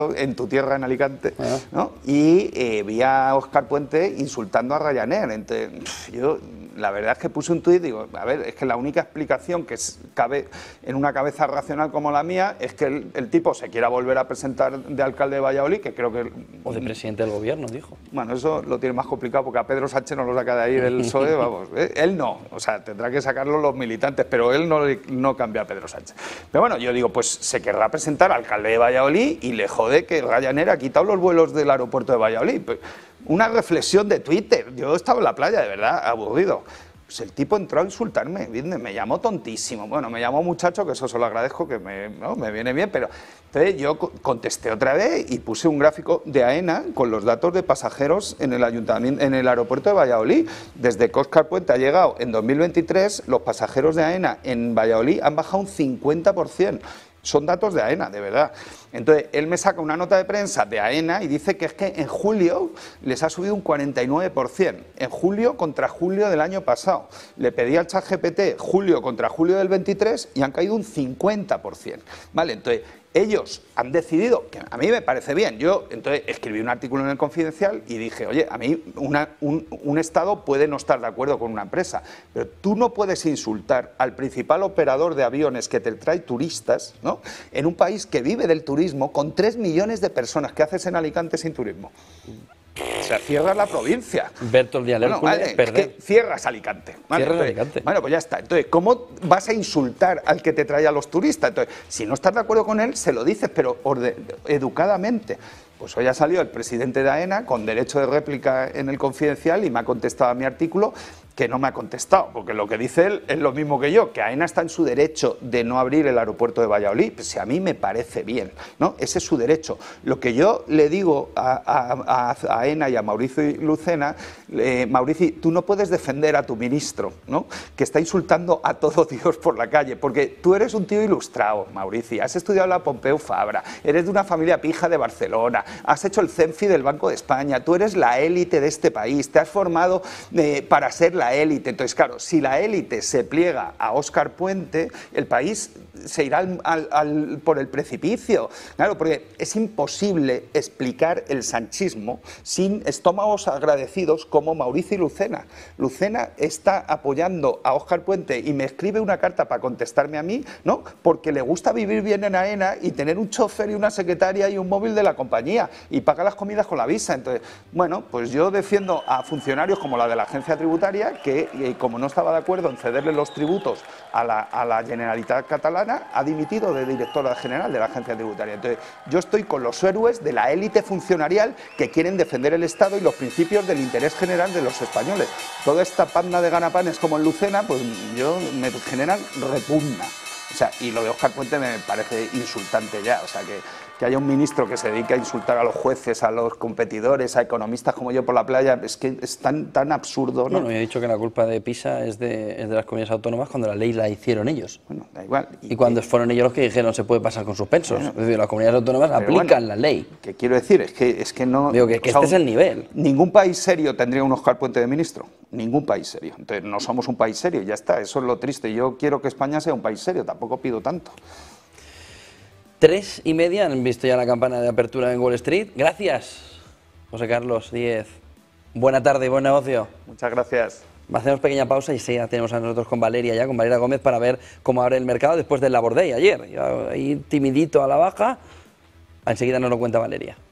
en tu tierra, en Alicante, ¿no? Y vi a Óscar Puente insultando a Ryanair. Entonces, yo la verdad es que puse un tuit y digo, a ver, es que la única explicación que cabe en una cabeza racional como la mía es que el tipo se quiera volver a presentar de alcalde de Valladolid, que creo que... O de presidente del gobierno, dijo. Bueno, eso lo tiene más complicado porque a Pedro Sánchez no lo saca de ahí del PSOE, vamos, él no, o sea, tendrá que sacarlo los militantes, pero él no cambia a Pedro Sánchez. Pero bueno, yo digo, pues se querrá presentar alcalde de Valladolid y le jode que Ryanair ha quitado los vuelos del aeropuerto de Valladolid. Pues, una reflexión de Twitter, yo estaba en la playa, de verdad, aburrido. Pues el tipo entró a insultarme, me llamó tontísimo. Bueno, me llamó muchacho, que eso se lo agradezco, que me viene bien, pero entonces yo contesté otra vez y puse un gráfico de AENA con los datos de pasajeros en el ayuntamiento, en el aeropuerto de Valladolid. Desde que Óscar Puente ha llegado en 2023, los pasajeros de AENA en Valladolid han bajado un 50%. Son datos de AENA, de verdad. Entonces, él me saca una nota de prensa de AENA y dice que es que en julio les ha subido un 49%. En julio contra julio del año pasado. Le pedí al ChatGPT julio contra julio del 23 y han caído un 50%. Vale, entonces... ellos han decidido, que a mí me parece bien, yo entonces escribí un artículo en el Confidencial y dije, oye, a mí un Estado puede no estar de acuerdo con una empresa, pero tú no puedes insultar al principal operador de aviones que te trae turistas, ¿no?, en un país que vive del turismo con 3 millones de personas. ¿Qué haces en Alicante sin turismo? O sea, cierras la provincia. Bertolt de Alercule, bueno, vale, es que cierras Alicante. Vale, cierras Alicante. Bueno, pues ya está. Entonces, ¿cómo vas a insultar al que te trae a los turistas? Entonces, si no estás de acuerdo con él, se lo dices, pero educadamente. Pues hoy ha salido el presidente de AENA con derecho de réplica en el Confidencial y me ha contestado a mi artículo, que no me ha contestado, porque lo que dice él es lo mismo que yo, que AENA está en su derecho de no abrir el aeropuerto de Valladolid. Pues si a mí me parece bien, ¿no? Ese es su derecho. Lo que yo le digo a AENA y a Mauricio Lucena, Mauricio, tú no puedes defender a tu ministro, ¿no?, que está insultando a todo Dios por la calle, porque tú eres un tío ilustrado, Mauricio, has estudiado la Pompeu Fabra, eres de una familia pija de Barcelona, has hecho el CENFI del Banco de España, tú eres la élite de este país, te has formado para ser la élite. Entonces, claro, si la élite se pliega a Óscar Puente, el país se irá por el precipicio. Claro, porque es imposible explicar el sanchismo sin estómagos agradecidos como Mauricio Lucena. Lucena está apoyando a Óscar Puente y me escribe una carta para contestarme a mí, ¿no?, porque le gusta vivir bien en AENA y tener un chofer y una secretaria y un móvil de la compañía y paga las comidas con la visa. Entonces, bueno, pues yo defiendo a funcionarios como la de la agencia tributaria que, como no estaba de acuerdo en cederle los tributos a la Generalitat catalana, ha dimitido de directora general de la agencia tributaria. Entonces, yo estoy con los héroes de la élite funcionarial que quieren defender el Estado y los principios del interés general de los españoles. Toda esta panda de ganapanes como en Lucena, pues yo me generan repugna. O sea, y lo de Óscar Puente me parece insultante ya. O sea, que haya un ministro que se dedique a insultar a los jueces, a los competidores, a economistas como yo por la playa, es que es tan absurdo, ¿no? Bueno, he dicho que la culpa de PISA es de las comunidades autónomas cuando la ley la hicieron ellos. Bueno, da igual. Y cuando fueron ellos los que dijeron se puede pasar con suspensos. Bueno, es decir, las comunidades autónomas aplican la ley. ¿Qué quiero decir? Es que no... Digo que este es el nivel. Ningún país serio tendría un Óscar Puente de ministro. Ningún país serio. Entonces, no somos un país serio, ya está. Eso es lo triste. Yo quiero que España sea un país serio, tampoco pido tanto. 3:30, han visto ya la campana de apertura en Wall Street. Gracias, José Carlos Díez. Buena tarde y buen negocio. Muchas gracias. Hacemos pequeña pausa y sí, ya tenemos a nosotros con Valeria Gómez para ver cómo abre el mercado después del Labor Day ayer. Ahí timidito a la baja, enseguida nos lo cuenta Valeria.